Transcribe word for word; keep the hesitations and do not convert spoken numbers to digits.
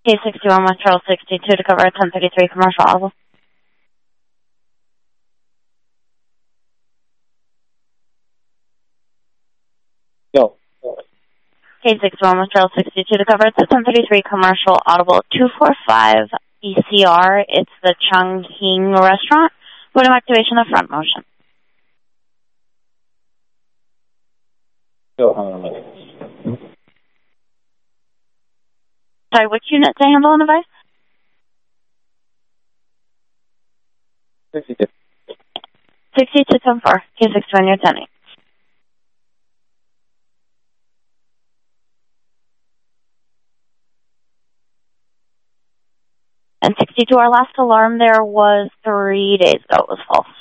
K sixty-one West Charles sixty-two to cover ten thirty-three commercial audible. Yo. K sixty-one West Charles sixty-two to cover ten thirty-three commercial audible two forty-five E C R. It's the Chongqing restaurant. Modem activation of front motion. Yo, hold on a minute. Sorry, which unit to handle on device? sixty-two. sixty-two ten four. K sixty-one, you're ten eight. And sixty-two, our last alarm there was three days ago. It was false.